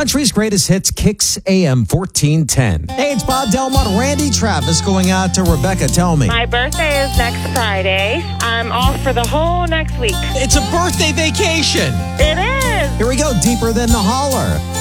Country's greatest hits, Kicks AM 1410. Hey, it's Bob Delmont. Randy Travis going out to Rebecca. Tell me. My birthday is next Friday. I'm off for the whole next week. It's a birthday vacation. It is. Here we go, Deeper Than the Holler.